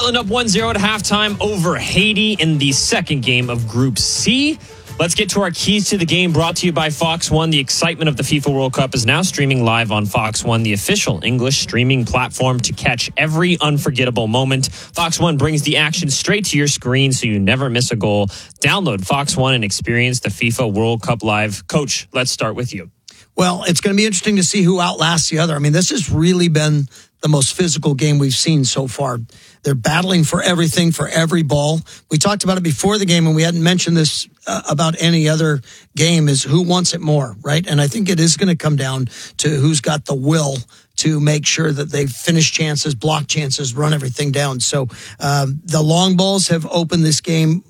Scotland up 1-0 at halftime over Haiti in the second game of Group C. Let's get to our keys to the game, brought to you by Fox One. The excitement of the FIFA World Cup is now streaming live on Fox One, the official English streaming platform to catch every unforgettable moment. Fox One brings the action straight to your screen so you never miss a goal. Download Fox One and experience the FIFA World Cup live. Coach, let's start with you. Well, it's going to be interesting to see who outlasts the other. I mean, this has really been the most physical game we've seen so far. They're battling for everything, for every ball. We talked about it before the game, and we hadn't mentioned this about any other game, is who wants it more, right? And I think it is going to come down to who's got the will to make sure that they finish chances, block chances, run everything down. So the long balls have opened this game,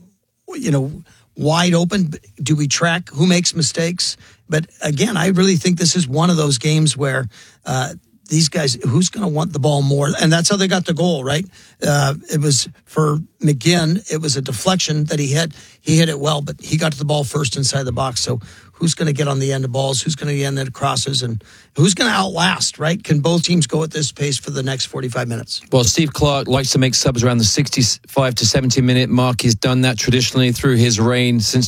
wide open. Do we track who makes mistakes? But again, I really think this is one of those games where these guys, who's going to want the ball more? And that's how they got the goal, right? It was for McGinn. It was a deflection that he hit. He hit it well, but he got to the ball first inside the box. So who's going to get on the end of balls? Who's going to get on the crosses? And who's going to outlast, right? Can both teams go at this pace for the next 45 minutes? Well, Steve Clark likes to make subs around the 65 to 70-minute mark. He's done that traditionally through his reign since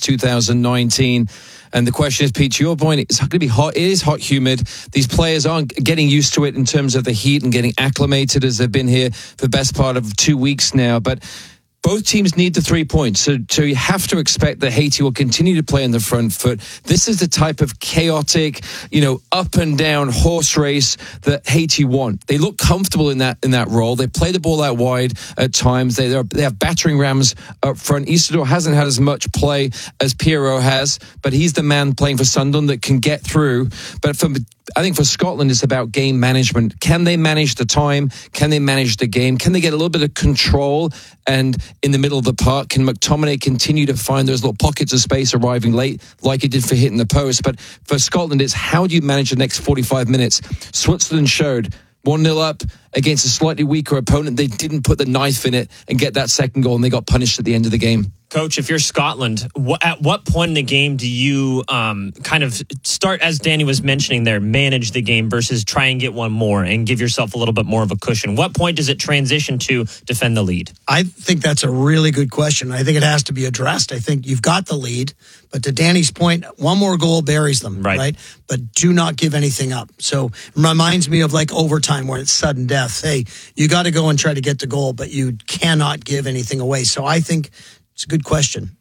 2019. And the question is, Pete, to your point, it's going to be hot. It is hot, humid. These players aren't getting used to it in terms of the heat and getting acclimated as they've been here for the best part of 2 weeks now. But both teams need the 3 points. So you have to expect that Haiti will continue to play on the front foot. This is the type of chaotic, up and down horse race that Haiti want. They look comfortable in that role. They play the ball out wide at times. They have battering rams up front. Isidore hasn't had as much play as Piero has, but he's the man playing for Sunderland that can get through. But I think for Scotland, it's about game management. Can they manage the time? Can they manage the game? Can they get a little bit of control? And in the middle of the park, can McTominay continue to find those little pockets of space arriving late like he did for hitting the post? But for Scotland, it's how do you manage the next 45 minutes? Switzerland showed 1-0 up against a slightly weaker opponent. They didn't put the knife in it and get that second goal, and they got punished at the end of the game. Coach, if you're Scotland, at what point in the game do you kind of start, as Danny was mentioning there, manage the game versus try and get one more and give yourself a little bit more of a cushion? What point does it transition to defend the lead? I think that's a really good question. I think it has to be addressed. I think you've got the lead, but to Danny's point, one more goal buries them, right? But do not give anything up. So it reminds me of like overtime where it's sudden death. Hey, you got to go and try to get the goal, but you cannot give anything away. So I think it's a good question.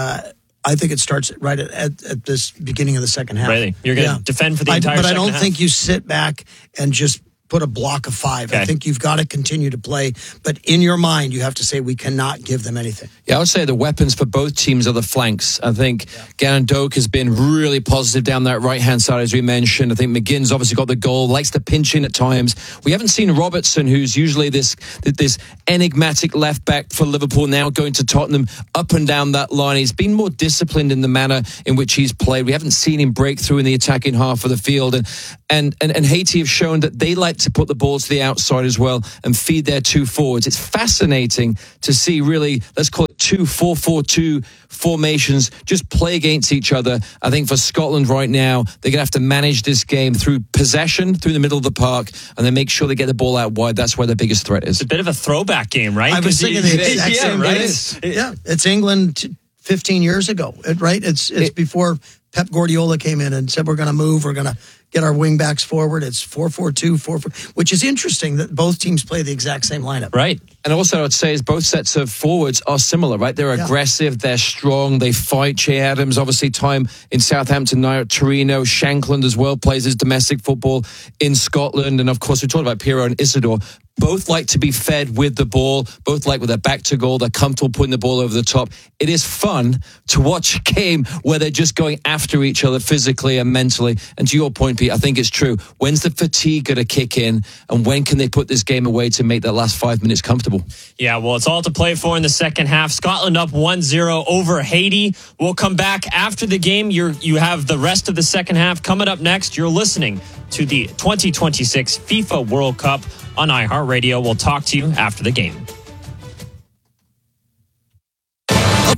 I think it starts right at this beginning of the second half. Really? You're going to defend for the entire second half? But I don't think you sit back and just put a block of 5. Okay. I think you've got to continue to play. But in your mind, you have to say we cannot give them anything. Yeah, I would say the weapons for both teams are the flanks. I think Gannon Doak has been really positive down that right-hand side, as we mentioned. I think McGinn's obviously got the goal, likes to pinch in at times. We haven't seen Robertson, who's usually this enigmatic left-back for Liverpool, now going to Tottenham up and down that line. He's been more disciplined in the manner in which he's played. We haven't seen him break through in the attacking half of the field. And Haiti have shown that they like to put the ball to the outside as well and feed their two forwards. It's fascinating to see, really, let's call it 2-4-4-2 formations just play against each other. I think for Scotland right now, they're going to have to manage this game through possession, through the middle of the park, and then make sure they get the ball out wide. That's where the biggest threat is. It's a bit of a throwback game, right? I was thinking the exact same, right? It's England 15 years ago, right? It's before Pep Guardiola came in and said, we're going to move, we're going to get our wing backs forward. It's 4-4-2, 4-4, which is interesting that both teams play the exact same lineup. Right. And also I would say is both sets of forwards are similar, right? They're aggressive, they're strong, they fight. Che Adams, obviously time in Southampton now, Torino, Shankland as well, plays his domestic football in Scotland. And of course, we talked about Piero and Isidore. Both like to be fed with the ball, both like with their back to goal, they're comfortable putting the ball over the top. It is fun to watch a game where they're just going after each other physically and mentally. And to your point, Pete, I think it's true. When's the fatigue going to kick in, and when can they put this game away to make that last 5 minutes comfortable? Yeah, well, it's all to play for in the second half. Scotland up 1-0 over Haiti. We'll come back after the game. You have the rest of the second half coming up next. You're listening to the 2026 FIFA World Cup on iHeartRadio. We'll talk to you after the game.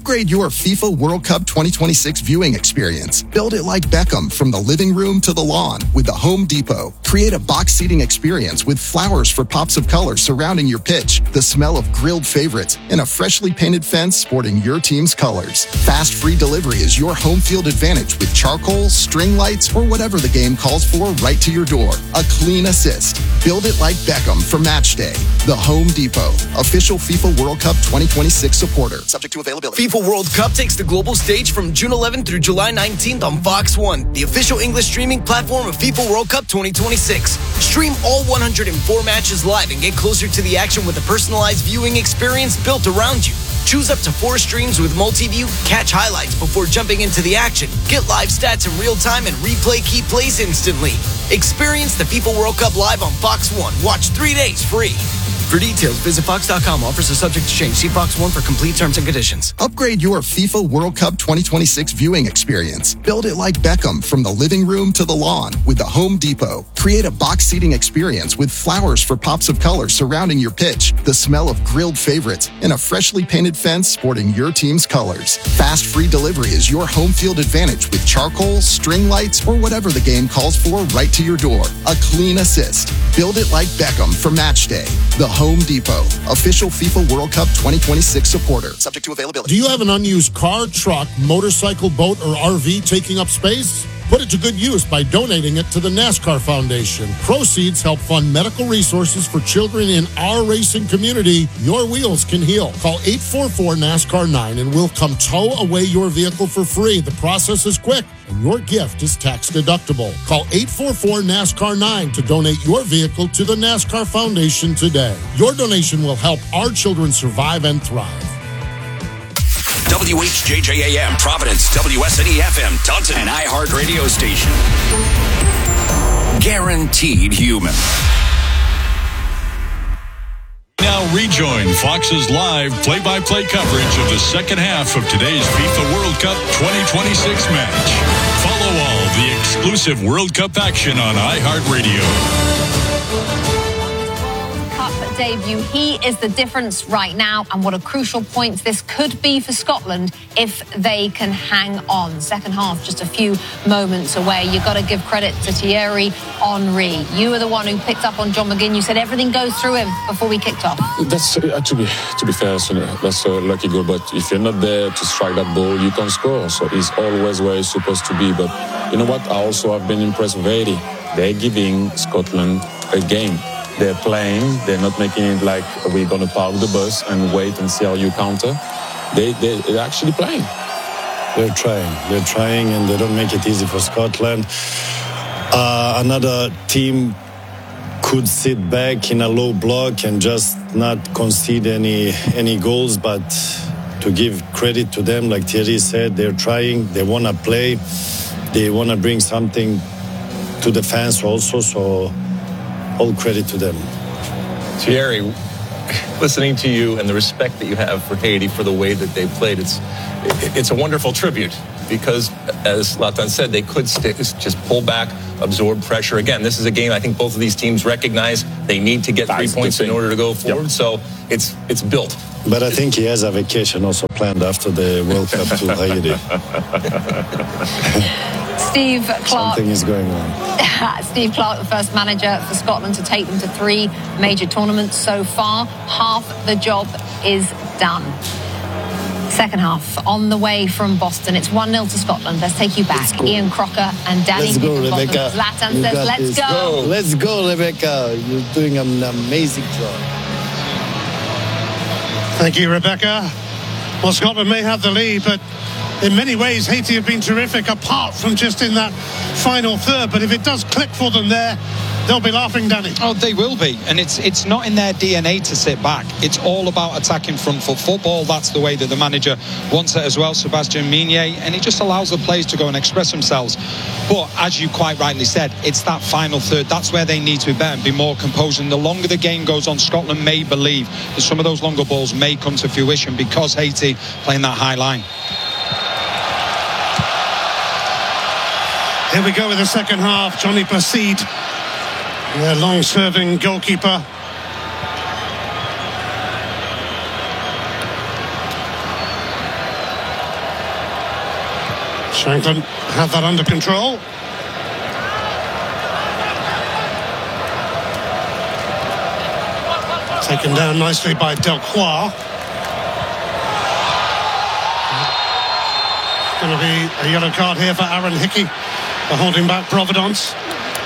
Upgrade your FIFA World Cup 2026 viewing experience. Build it like Beckham from the living room to the lawn with the Home Depot. Create a box seating experience with flowers for pops of color surrounding your pitch, the smell of grilled favorites, and a freshly painted fence sporting your team's colors. Fast free delivery is your home field advantage with charcoal, string lights, or whatever the game calls for right to your door. A clean assist. Build it like Beckham for match day. The Home Depot, official FIFA World Cup 2026 supporter. Subject to availability. FIFA World Cup takes the global stage from June 11th through July 19th on Fox One, the official English streaming platform of FIFA World Cup 2026. Stream all 104 matches live and get closer to the action with a personalized viewing experience built around you. Choose up to 4 streams with multi-view, catch highlights before jumping into the action, get live stats in real time, and replay key plays instantly. Experience the FIFA World Cup live on Fox One. Watch 3 days free. For details, visit Fox.com. Offers are subject to change. See Fox One for complete terms and conditions. Upgrade your FIFA World Cup 2026 viewing experience. Build it like Beckham from the living room to the lawn with the Home Depot. Create a box seating experience with flowers for pops of color surrounding your pitch, the smell of grilled favorites, and a freshly painted fence sporting your team's colors. Fast free delivery is your home field advantage with charcoal, string lights, or whatever the game calls for right to your door. A clean assist. Build it like Beckham for match day. The Home Depot, official FIFA World Cup 2026 supporter. Subject to availability. Do you have an unused car, truck, motorcycle, boat, or RV taking up space? Put it to good use by donating it to the NASCAR Foundation. Proceeds help fund medical resources for children in our racing community. Your wheels can heal. Call 844-NASCAR-9 and we'll come tow away your vehicle for free. The process is quick and your gift is tax deductible. Call 844-NASCAR-9 to donate your vehicle to the NASCAR Foundation today. Your donation will help our children survive and thrive. WHJJAM, Providence, WSNE-FM, Taunton, and iHeart radio station. Guaranteed human. Now rejoin Fox's live play-by-play coverage of the second half of today's FIFA World Cup 2026 match. Follow all the exclusive World Cup action on iHeartRadio. Debut. He is the difference right now, and what a crucial point this could be for Scotland if they can hang on. Second half, just a few moments away. You've got to give credit to Thierry Henry. You were the one who picked up on John McGinn. You said everything goes through him before we kicked off. That's to be fair, so that's a lucky goal. But if you're not there to strike that ball, you can't score. So he's always where he's supposed to be. But you know what? I also have been impressed with Haiti. They're giving Scotland a game. They're playing. They're not making it like we're going to park the bus and wait and see how you counter. They're actually playing. They're trying, and they don't make it easy for Scotland. Another team could sit back in a low block and just not concede any goals, but to give credit to them, like Thierry said, they're trying. They want to play. They want to bring something to the fans also, so all credit to them. Thierry, listening to you and the respect that you have for Haiti for the way that they played, it's a wonderful tribute because, as Zlatan said, they could just pull back, absorb pressure. Again, this is a game I think both of these teams recognize they need to get 3 points in order to go forward. Yep. So it's built. But I think he has a vacation also planned after the World Cup to Haiti. Steve Clarke. Something is going on. Steve Clarke, the first manager for Scotland to take them to 3 major tournaments so far. Half the job is done. Second half on the way from Boston. It's 1-0 to Scotland. Let's take you back. Ian Crocker and Danny Let's go, Rebecca. Zlatan says, let's go. Let's go, Rebecca. You're doing an amazing job. Thank you, Rebecca. Well, Scotland may have the lead, but in many ways, Haiti have been terrific, apart from just in that final third. But if it does click for them there, they'll be laughing, Danny. Oh, they will be. And it's not in their DNA to sit back. It's all about attacking front foot football. That's the way that the manager wants it as well, Sébastien Migné. And it just allows the players to go and express themselves. But as you quite rightly said, it's that final third. That's where they need to be better and be more composed. And the longer the game goes on, Scotland may believe that some of those longer balls may come to fruition because Haiti playing that high line. Here we go with the second half. Johnny Placide, their long-serving goalkeeper. Shankland had that under control. Taken down nicely by Delcroix. Going to be a yellow card here for Aaron Hickey for holding back Providence.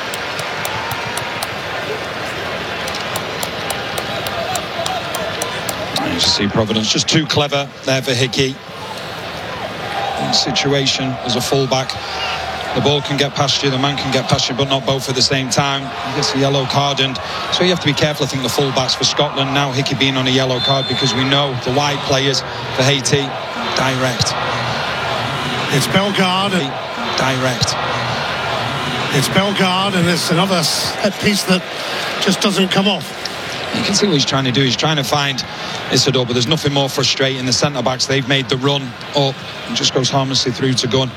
You see Providence just too clever there for Hickey. In situation as a fullback, the ball can get past you, the man can get past you, but not both at the same time. He gets a yellow card, and so you have to be careful. I think the fullbacks for Scotland now, Hickey being on a yellow card, because we know the wide players for Haiti direct. It's Bellegarde. Direct. It's Bellegarde, and it's another set piece that just doesn't come off. You can see what he's trying to do. He's trying to find Isidore, but there's nothing more frustrating. The centre-backs, they've made the run up and just goes harmlessly through to Gunn.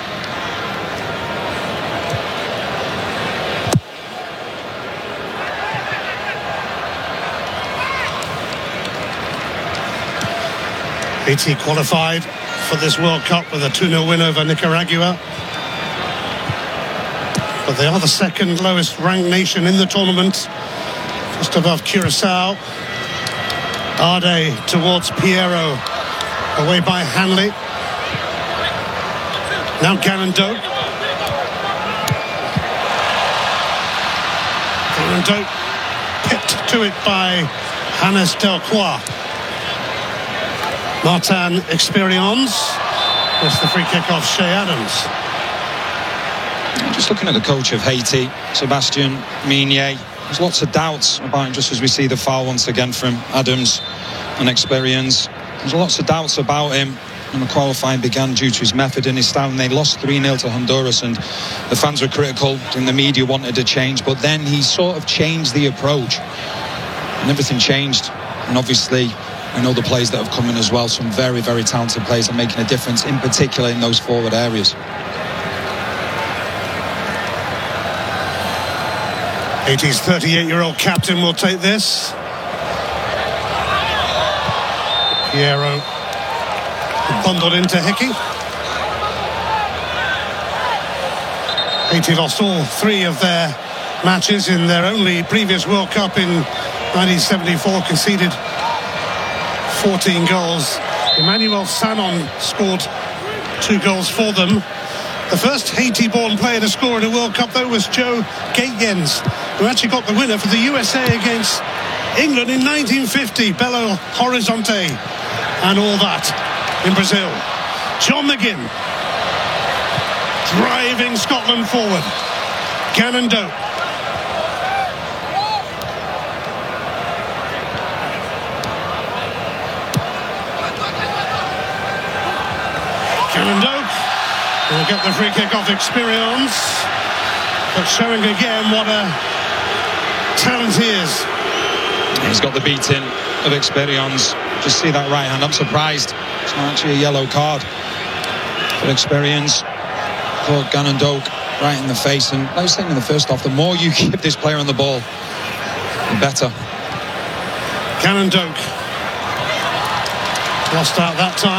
Haiti qualified for this World Cup with a 2-0 win over Nicaragua. But they are the second lowest ranked nation in the tournament, just above Curacao. Ade towards Piero, away by Hanley. Now Gannon-Doak. Gannon-Doak pipped to it by Hannes Delcroix. Martin Experience with the free kick off Shea Adams. Just looking at the coach of Haiti, Sebastien Migné, there's lots of doubts about him, just as we see the foul once again from Adams and Experience. There's lots of doubts about him when the qualifying began due to his method and his style, and they lost 3-0 to Honduras, and the fans were critical and the media wanted to change, but then he sort of changed the approach and everything changed. And obviously I know the players that have come in as well, some very, very talented players are making a difference, in particular in those forward areas. Haiti's 38-year-old captain will take this. Piero bundled into Hickey. Haiti lost all three of their matches in their only previous World Cup in 1974, conceded 14 goals. Emmanuel Sanon scored 2 goals for them. The first Haiti-born player to score in a World Cup, though, was Joe Gaetjens, who actually got the winner for the USA against England in 1950. Belo Horizonte and all that in Brazil. John McGinn driving Scotland forward. Gannon-Doak. Gannon-Doak will get the free kick off Experience, but showing again what a talent he is. He's got the beating of Experience. Just see that right hand. I'm surprised it's not actually a yellow card for Experience. Caught Gannon-Doak right in the face, and like I was saying in the first half, the more you give this player on the ball, the better. Gannon-Doak lost out that time.